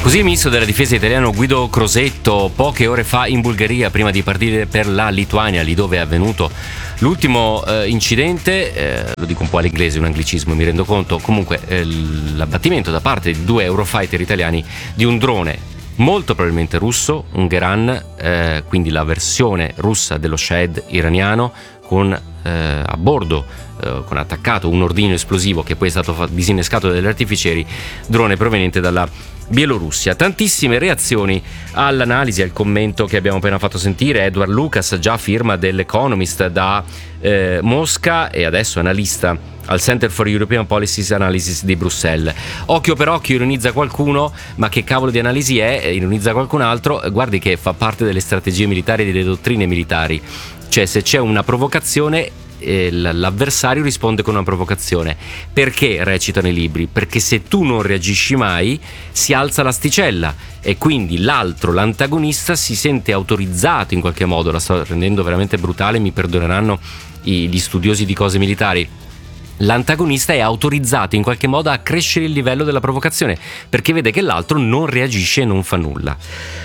Così il ministro della difesa italiano Guido Crosetto poche ore fa in Bulgaria prima di partire per la Lituania, lì dove è avvenuto l'ultimo incidente, lo dico un po' all'inglese, un anglicismo mi rendo conto, comunque l'abbattimento da parte di 2 Eurofighter italiani di un drone molto probabilmente russo, un Geran, quindi la versione russa dello Shahed iraniano, con a bordo con attaccato un ordigno esplosivo che poi è stato disinnescato dagli artificieri, drone proveniente dalla Bielorussia. Tantissime reazioni all'analisi, al commento che abbiamo appena fatto sentire. Edward Lucas, già firma dell'Economist da Mosca e adesso analista al Center for European Policies Analysis di Bruxelles. Occhio per occhio, ironizza qualcuno, ma che cavolo di analisi è? Ironizza qualcun altro. Guardi che fa parte delle strategie militari e delle dottrine militari, cioè se c'è una provocazione l'avversario risponde con una provocazione. Perché recitano i libri? Perché se tu non reagisci mai si alza l'asticella e quindi l'antagonista si sente autorizzato in qualche modo. La sto rendendo veramente brutale, mi perdoneranno gli studiosi di cose militari. L'antagonista è autorizzato in qualche modo a crescere il livello della provocazione perché vede che l'altro non reagisce e non fa nulla.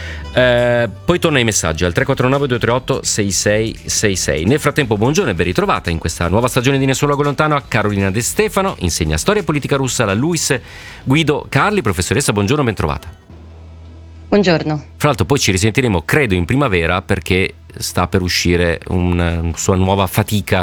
Poi torna ai messaggi al 349 238 6666. Nel frattempo buongiorno e ben ritrovata in questa nuova stagione di Nessun Luogo Lontano a Carolina De Stefano, insegna storia e politica russa alla LUISS Guido Carli. Professoressa, buongiorno, ben trovata. Buongiorno. Fra l'altro poi ci risentiremo credo in primavera perché sta per uscire una sua nuova fatica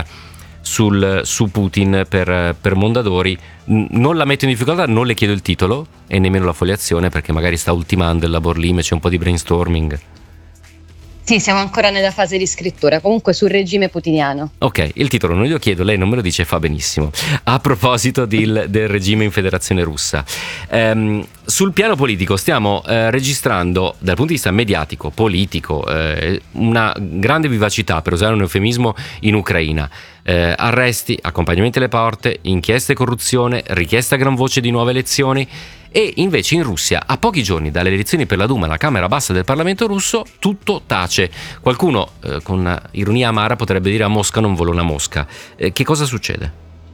su Putin per Mondadori. Non la metto in difficoltà, non le chiedo il titolo e nemmeno la foliazione perché magari sta ultimando il lavoro lì, c'è un po' di brainstorming. Sì, siamo ancora nella fase di scrittura, comunque sul regime putiniano. Ok, il titolo non glielo chiedo, lei non me lo dice, fa benissimo. A proposito del regime in Federazione Russa, sul piano politico stiamo registrando dal punto di vista mediatico, politico, una grande vivacità, per usare un eufemismo, in Ucraina. Arresti, accompagnamenti alle porte, inchieste e corruzione, richiesta a gran voce di nuove elezioni. E invece in Russia, a pochi giorni dalle elezioni per la Duma, la Camera Bassa del Parlamento russo, tutto tace. Qualcuno con ironia amara potrebbe dire: a Mosca non vola una mosca. Che cosa succede?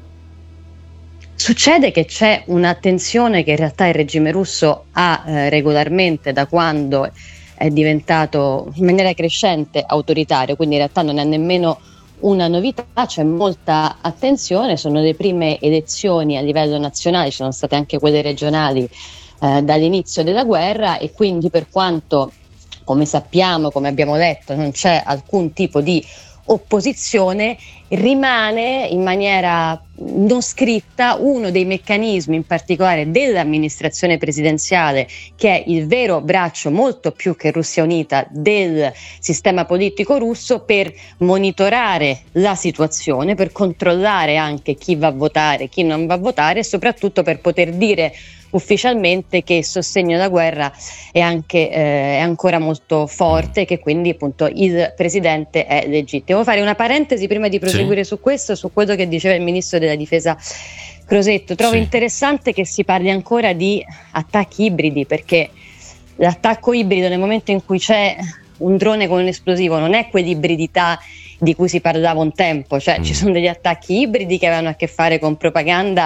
Succede che c'è un'attenzione che in realtà il regime russo ha regolarmente da quando è diventato in maniera crescente autoritario, quindi in realtà non è nemmeno una novità, c'è molta attenzione, sono le prime elezioni a livello nazionale, ci sono state anche quelle regionali dall'inizio della guerra e quindi per quanto, come sappiamo, come abbiamo letto, non c'è alcun tipo di opposizione, rimane in maniera non scritta uno dei meccanismi in particolare dell'amministrazione presidenziale, che è il vero braccio molto più che Russia Unita del sistema politico russo, per monitorare la situazione, per controllare anche chi va a votare, chi non va a votare e soprattutto per poter dire ufficialmente che il sostegno alla guerra è ancora molto forte, che quindi appunto il presidente è legittimo. Devo fare una parentesi prima di proseguire su questo, su quello che diceva il ministro della difesa Crosetto. Trovo interessante che si parli ancora di attacchi ibridi, perché l'attacco ibrido nel momento in cui c'è un drone con un esplosivo non è quell'ibridità di cui si parlava un tempo, cioè ci sono degli attacchi ibridi che avevano a che fare con propaganda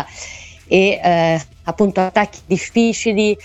e appunto attacchi difficili,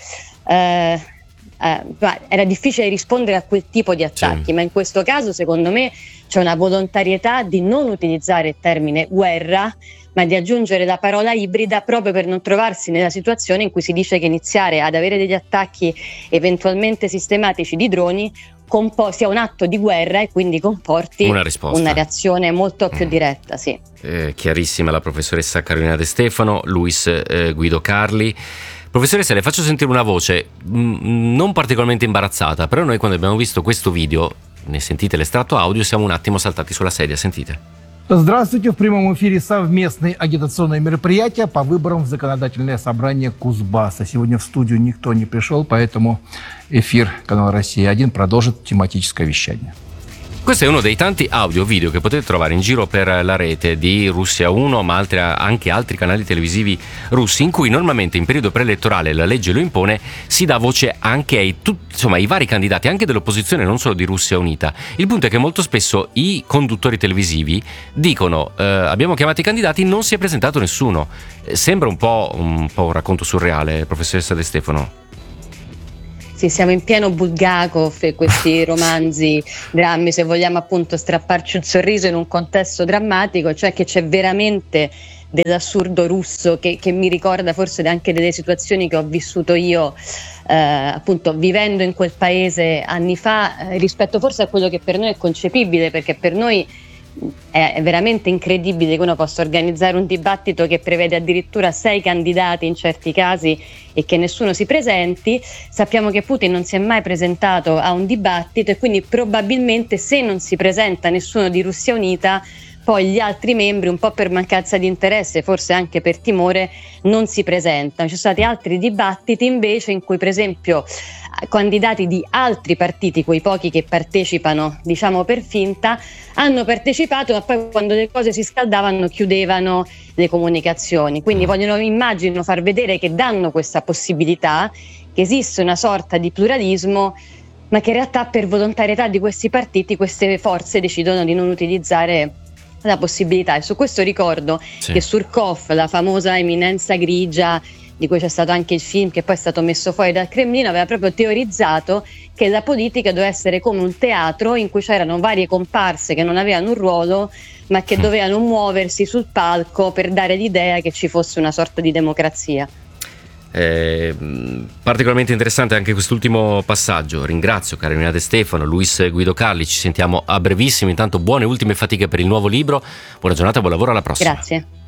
era difficile rispondere a quel tipo di attacchi, ma in questo caso secondo me c'è una volontarietà di non utilizzare il termine guerra, ma di aggiungere la parola ibrida proprio per non trovarsi nella situazione in cui si dice che iniziare ad avere degli attacchi eventualmente sistematici di droni sia un atto di guerra e quindi comporti una reazione molto più diretta. Sì. Chiarissima la professoressa Carolina De Stefano, LUISS Guido Carli. Professoressa, le faccio sentire una voce non particolarmente imbarazzata, però noi quando abbiamo visto questo video, ne sentite l'estratto audio, siamo un attimo saltati sulla sedia, sentite. Здравствуйте, в прямом эфире совместные агитационные мероприятия по выборам в Законодательное собрание Кузбасса. Сегодня в студию никто не пришел, поэтому эфир канала «Россия-1» продолжит тематическое вещание. Questo è uno dei tanti audio-video che potete trovare in giro per la rete di Russia 1, ma anche altri canali televisivi russi, in cui normalmente in periodo preelettorale, la legge lo impone, si dà voce anche ai vari candidati, anche dell'opposizione, non solo di Russia Unita. Il punto è che molto spesso i conduttori televisivi dicono abbiamo chiamato i candidati, non si è presentato nessuno. Sembra un po' un racconto surreale, professoressa De Stefano. Sì, siamo in pieno Bulgakov e questi romanzi, drammi, se vogliamo appunto strapparci un sorriso in un contesto drammatico, cioè che c'è veramente dell'assurdo russo che mi ricorda forse anche delle situazioni che ho vissuto io appunto vivendo in quel paese anni fa, rispetto forse a quello che per noi è concepibile, perché per noi è veramente incredibile che uno possa organizzare un dibattito che prevede addirittura 6 candidati in certi casi e che nessuno si presenti. Sappiamo che Putin non si è mai presentato a un dibattito e quindi probabilmente se non si presenta nessuno di Russia Unita, poi gli altri membri, un po' per mancanza di interesse, forse anche per timore, non si presentano. Ci sono stati altri dibattiti invece in cui per esempio candidati di altri partiti, quei pochi che partecipano diciamo per finta, hanno partecipato, ma poi quando le cose si scaldavano chiudevano le comunicazioni. Quindi vogliono, immagino, far vedere che danno questa possibilità, che esiste una sorta di pluralismo, ma che in realtà per volontarietà di questi partiti queste forze decidono di non utilizzare la possibilità. E su questo ricordo che Surkov, la famosa eminenza grigia di cui c'è stato anche il film che poi è stato messo fuori dal Cremlino, aveva proprio teorizzato che la politica doveva essere come un teatro in cui c'erano varie comparse che non avevano un ruolo ma che dovevano muoversi sul palco per dare l'idea che ci fosse una sorta di democrazia. Particolarmente interessante anche quest'ultimo passaggio. Ringrazio Carolina De Stefano, Luis Guido Carli, ci sentiamo a brevissimo. Intanto buone ultime fatiche per il nuovo libro, buona giornata, buon lavoro, alla prossima. Grazie.